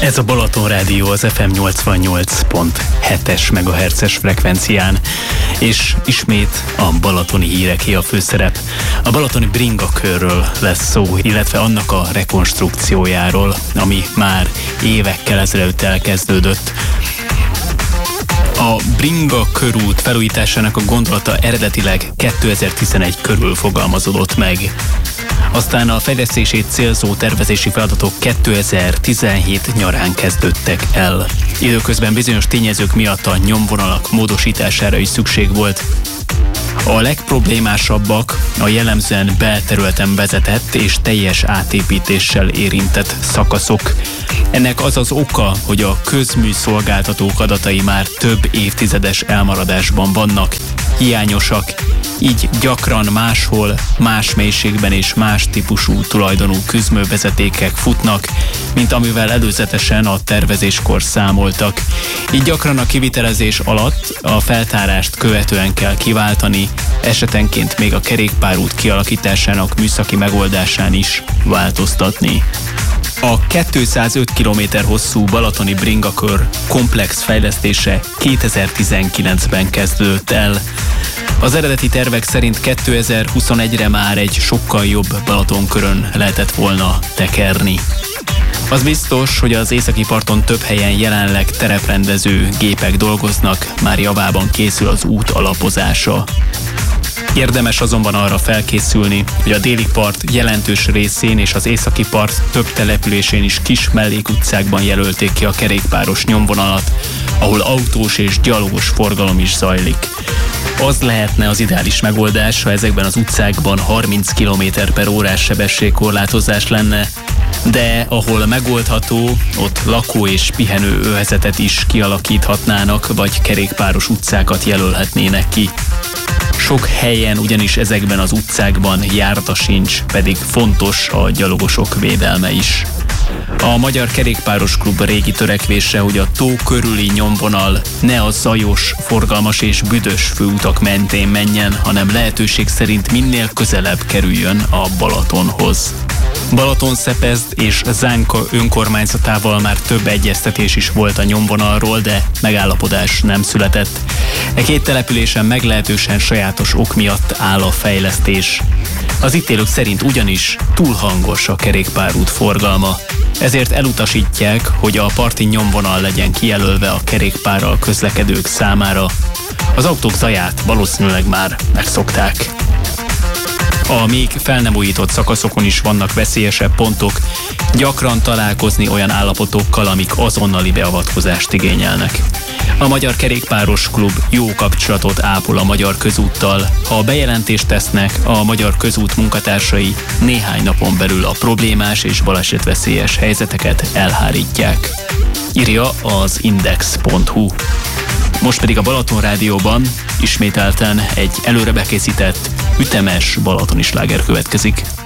Ez a Balaton Rádió az FM 88.7-es MHz-es frekvencián, és ismét a balatoni híreké a főszerep. A balatoni bringakörről lesz szó, illetve annak a rekonstrukciójáról, ami már évekkel ezelőtt elkezdődött. A Bringa körút felújításának a gondolata eredetileg 2011 körül fogalmazódott meg. Aztán a fejlesztését célzó tervezési feladatok 2017 nyarán kezdődtek el. Időközben bizonyos tényezők miatt a nyomvonalak módosítására is szükség volt. A legproblémásabbak a jellemzően belterületen vezetett és teljes átépítéssel érintett szakaszok. Ennek az az oka, hogy a közműszolgáltatók adatai már több évtizedes elmaradásban vannak, hiányosak, így gyakran máshol, más mélységben és más típusú tulajdonú közművezetékek futnak, mint amivel előzetesen a tervezéskor számoltak. Így gyakran a kivitelezés alatt a feltárást követően kell kiváltani, esetenként még a kerékpárút kialakításának műszaki megoldásán is változtatni. A 205 km hosszú balatoni bringakör komplex fejlesztése 2019-ben kezdődött el. Az eredeti tervek szerint 2021-re már egy sokkal jobb Balatonkörön lehetett volna tekerni. Az biztos, hogy az északi parton több helyen jelenleg tereprendező gépek dolgoznak, már javában készül az út alapozása. Érdemes azonban arra felkészülni, hogy a déli part jelentős részén és az északi part több településén is kis mellékutcákban jelölték ki a kerékpáros nyomvonalat, ahol autós és gyalogos forgalom is zajlik. Az lehetne az ideális megoldás, ha ezekben az utcákban 30 km/h sebességkorlátozás lenne, de ahol megoldható, ott lakó- és pihenő övezetet is kialakíthatnának, vagy kerékpáros utcákat jelölhetnének ki. Sok helyen ugyanis ezekben az utcákban járda sincs, pedig fontos a gyalogosok védelme is. A Magyar Kerékpáros Klub régi törekvése, hogy a tó körüli nyomvonal ne a zajos, forgalmas és büdös főutak mentén menjen, hanem lehetőség szerint minél közelebb kerüljön a Balatonhoz. Balatonszepezd és Zánka önkormányzatával már több egyeztetés is volt a nyomvonalról, de megállapodás nem született. E két településen meglehetősen sajátos ok miatt áll a fejlesztés. Az itt élők szerint ugyanis túl hangos a kerékpárút forgalma, ezért elutasítják, hogy a parti nyomvonal legyen kijelölve a kerékpárral közlekedők számára. Az autók zaját valószínűleg már megszokták. A még fel nem újított szakaszokon is vannak veszélyesebb pontok, gyakran találkozni olyan állapotokkal, amik azonnali beavatkozást igényelnek. A Magyar Kerékpáros Klub jó kapcsolatot ápol a Magyar Közúttal. Ha bejelentést tesznek, a Magyar Közút munkatársai néhány napon belül a problémás és balesetveszélyes helyzeteket elhárítják. Írja az index.hu. Most pedig a Balaton Rádióban ismételten egy előre bekészített, ütemes balatoni sláger következik.